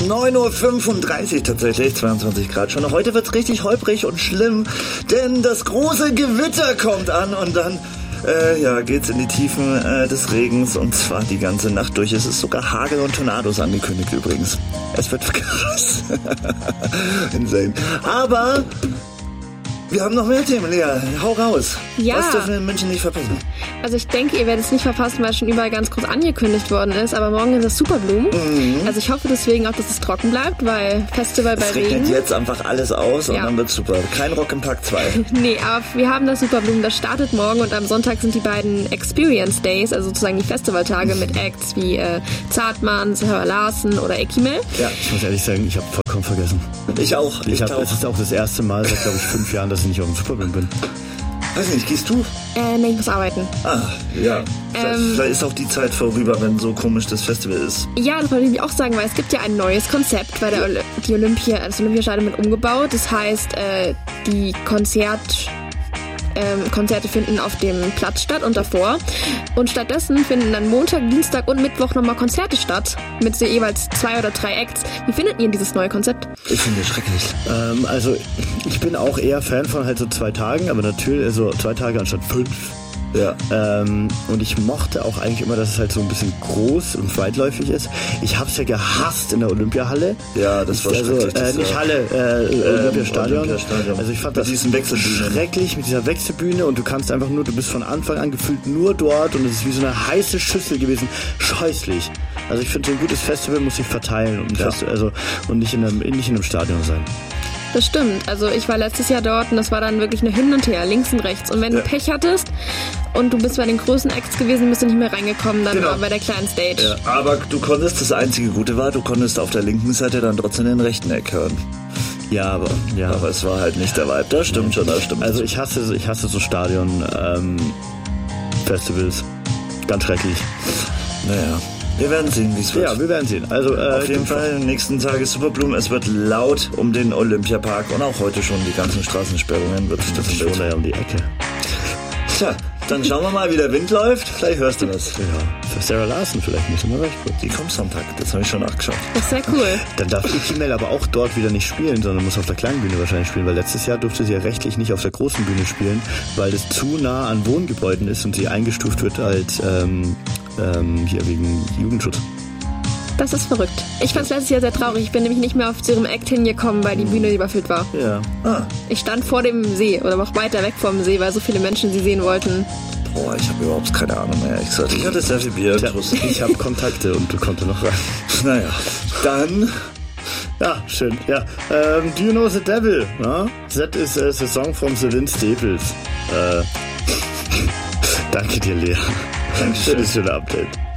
9:35 Uhr tatsächlich, 22 Grad schon. Heute wird's richtig holprig und schlimm, denn das große Gewitter kommt an und dann geht's in die Tiefen des Regens und zwar die ganze Nacht durch. Es ist sogar Hagel und Tornados angekündigt übrigens. Es wird krass. Insane. Aber wir haben noch mehr Themen, Lea. Hau raus. Ja. Was dürfen wir in München nicht verpassen? Also ich denke, ihr werdet es nicht verpassen, weil es schon überall ganz groß angekündigt worden ist. Aber morgen ist das Superblumen. Also ich hoffe deswegen auch, dass es trocken bleibt, weil Festival bei Regen. Es regnet jetzt einfach alles aus und dann wird's super. Kein Rock im Park 2. Nee, aber wir haben das Superblumen. Das startet morgen und am Sonntag sind die beiden Experience Days, also sozusagen die Festivaltage mit Acts wie Zartmann, Sarah Larsen oder Ekimel. Ja, ich muss ehrlich sagen, ich habe vollkommen vergessen. Ich auch. Es ist auch das erste Mal seit, glaube ich, 5 Jahren, dass ich nicht auf dem Superblumen bin. Weiß nicht, gehst du? Nee, ich muss arbeiten. Ja. Vielleicht ist auch die Zeit vorüber, wenn so komisch das Festival ist. Ja, das wollte ich auch sagen, weil es gibt ja ein neues Konzept, weil das Olympiastadion wird umgebaut. Das heißt, die Konzerte finden auf dem Platz statt und davor. Und stattdessen finden dann Montag, Dienstag und Mittwoch nochmal Konzerte statt. Mit so jeweils 2 oder 3 Acts. Wie findet ihr dieses neue Konzept? Ich finde es schrecklich. Also, ich bin auch eher Fan von halt so 2 Tagen, aber natürlich, also 2 Tage anstatt 5. Ja. Und ich mochte auch eigentlich immer, dass es halt so ein bisschen groß und weitläufig ist. Ich hab's ja gehasst in der Olympiahalle. Ja, das war schrecklich. Nicht Halle, Olympiastadion. Also ich fand das schrecklich mit dieser Wechselbühne und du kannst einfach nur, du bist von Anfang an gefühlt nur dort und es ist wie so eine heiße Schüssel gewesen. Scheußlich. Also ich finde, so ein gutes Festival muss sich verteilen und nicht in einem Stadion sein. Das stimmt. Also ich war letztes Jahr dort und das war dann wirklich eine Hin und Her, links und rechts. Und wenn du Pech hattest und du bist bei den großen Acts gewesen, bist du nicht mehr reingekommen, dann war bei der kleinen Stage. Ja, aber du konntest, das einzige Gute war, du konntest auf der linken Seite dann trotzdem den rechten Eck hören. Ja, aber es war halt nicht der Vibe. Das stimmt schon, das stimmt. Also ich hasse so Stadion Festivals. Ganz schrecklich. Naja. Wir werden sehen, wie es wird. Ja, wir werden sehen. Also auf jeden Fall, nächsten Tag ist Superblumen. Es wird laut um den Olympiapark und auch heute schon die ganzen Straßensperrungen. Wird das ist schon um die Ecke. Tja, dann schauen wir mal, wie der Wind läuft. Vielleicht hörst du was. Ja, für Sarah Larsen vielleicht müssen wir recht gut. Die kommt Sonntag, das habe ich schon nachgeschaut. Das wäre cool. Dann darf Ekimel aber auch dort wieder nicht spielen, sondern muss auf der kleinen Bühne wahrscheinlich spielen, weil letztes Jahr durfte sie ja rechtlich nicht auf der großen Bühne spielen, weil es zu nah an Wohngebäuden ist und sie eingestuft wird als hier wegen Jugendschutz. Das ist verrückt. Ich fand es letztes Jahr sehr traurig. Ich bin nämlich nicht mehr auf zu ihrem Act hingekommen, weil die Bühne überfüllt war. Ja. Ich stand vor dem See oder auch weiter weg vom See, weil so viele Menschen sie sehen wollten. Boah, ich habe überhaupt keine Ahnung mehr. Ich hatte sehr viel Bier. Ich habe Kontakte und du konnte noch rein. Naja, dann... Ja, schön. Ja. Do you know the devil? No? That is a song from the Vince Staples. Danke dir, Lea. Dankeschön. Schönes Update.